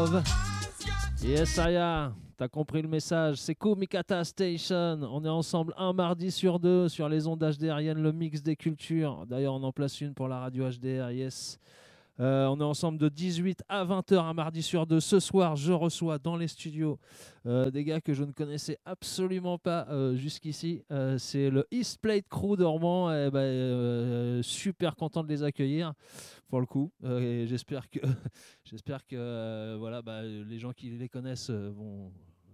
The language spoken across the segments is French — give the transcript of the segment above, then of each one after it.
Love. Yes, Aya, t'as compris le message. C'est Kumikata Station. On est ensemble un mardi sur deux sur les ondes HDRiennes, le mix des cultures. D'ailleurs, on en place une pour la radio HDR, yes. On est ensemble de 18 à 20h un mardi sur deux. Ce soir, je reçois dans les studios des gars que je ne connaissais absolument pas jusqu'ici. C'est le East Plate Crew de Rouen. Super content de les accueillir pour le coup. Et j'espère que, voilà, les gens qui les connaissent vont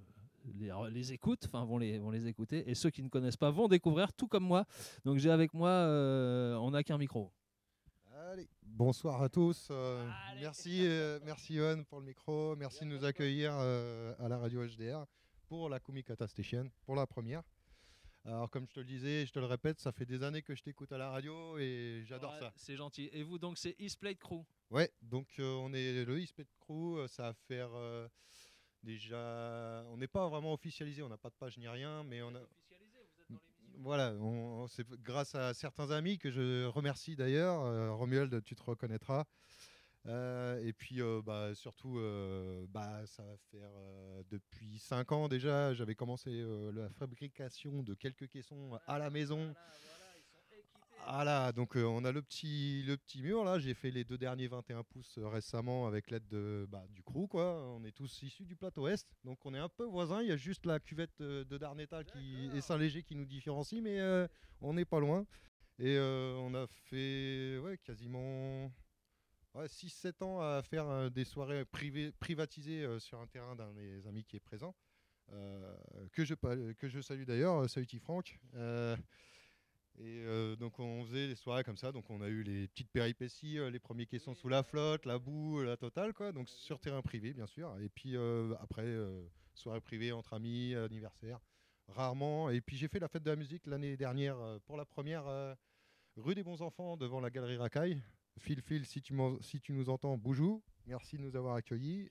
les écoutent, enfin vont les écouter. Et ceux qui ne connaissent pas vont découvrir, tout comme moi. Donc j'ai avec moi, on n'a qu'un micro. Allez, bonsoir à tous. Merci Yohan pour le micro. Merci de nous accueillir à la radio HDR pour la Kumikata Station, pour la première. Alors comme je te le disais, je te le répète, ça fait des années que je t'écoute à la radio et j'adore ça. C'est gentil. Et vous donc c'est East Plate Crew? Ouais, donc on est le East Plate Crew, ça va faire déjà... On n'est pas vraiment officialisé, on n'a pas de page ni rien, mais on a... Voilà, c'est grâce à certains amis que je remercie d'ailleurs. Romuald, tu te reconnaîtras. Et puis surtout, ça va faire depuis 5 ans déjà. J'avais commencé la fabrication de quelques caissons à la maison. Voilà, donc on a le petit mur là. J'ai fait les 2 derniers 21 pouces récemment avec l'aide du crew, quoi. On est tous issus du plateau Est, donc on est un peu voisins. Il y a juste la cuvette de Darnétal et Saint-Léger qui nous différencie, mais on n'est pas loin. Et on a fait quasiment 6-7 ans à faire des soirées privatisées sur un terrain d'un de mes amis qui est présent, que je salue d'ailleurs, salut Franck. Et donc on faisait des soirées comme ça, donc on a eu les petites péripéties, les premiers caissons sous la flotte, la boue, la totale, quoi. Donc sur terrain privé bien sûr. Et puis après soirée privée entre amis, anniversaire, rarement. Et puis j'ai fait la fête de la musique l'année dernière pour la première rue des Bons Enfants devant la galerie Racaille. Phil, si tu nous entends, bonjour, merci de nous avoir accueillis.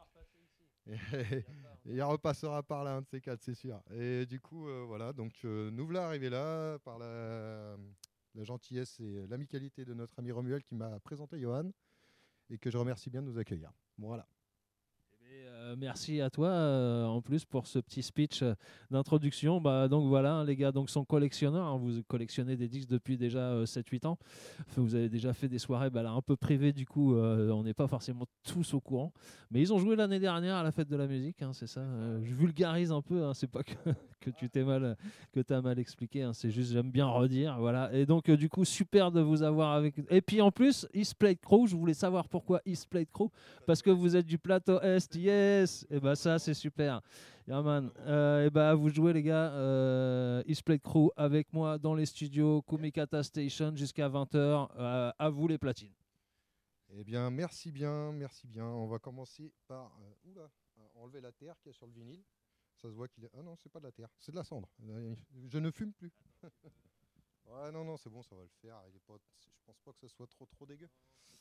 Et il repassera par là, un de ces 4, c'est sûr. Et du coup, voilà, donc nous voilà arrivés là par la gentillesse et l'amicalité de notre ami Romuald qui m'a présenté Yohan et que je remercie bien de nous accueillir. Voilà. Merci à toi en plus pour ce petit speech d'introduction. Donc voilà, hein, les gars donc sont collectionneurs, hein, vous collectionnez des disques depuis déjà 7-8 ans. Enfin, vous avez déjà fait des soirées là, un peu privées, du coup on n'est pas forcément tous au courant. Mais ils ont joué l'année dernière à la fête de la musique, hein, c'est ça. Je vulgarise un peu, hein, c'est pas que tu t'as mal expliqué, hein, c'est juste j'aime bien redire. Voilà. Et donc du coup super de vous avoir avec. Et puis en plus East Plate Crew, je voulais savoir pourquoi East Plate Crew, parce que vous êtes du plateau Est. Yes, et ça c'est super. Yeah, man. Vous jouez les gars, East Plate Crew avec moi dans les studios Kumikata Station jusqu'à 20h. À vous les platines. Eh bien merci bien. On va commencer par enlever la terre qu'il y a sur le vinyle. Ça se voit qu'il est... Ah non, c'est pas de la terre, c'est de la cendre. Je ne fume plus. Ouais, non, c'est bon, ça va le faire. Je pense pas que ce soit trop dégueu.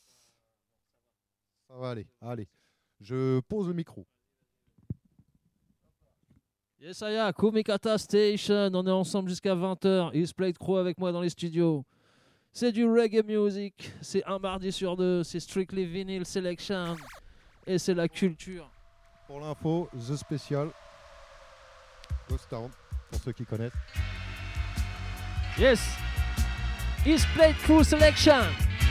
Ça va aller. Allez. Je pose le micro. Yes, Aya, Kumikata Station. On est ensemble jusqu'à 20h. East Plate Crew avec moi dans les studios. C'est du reggae music. C'est un mardi sur deux. C'est strictly vinyl selection. Et c'est la culture. Pour l'info, The Special. Ghost Town, pour ceux qui connaissent. Yes. East Plate Crew selection.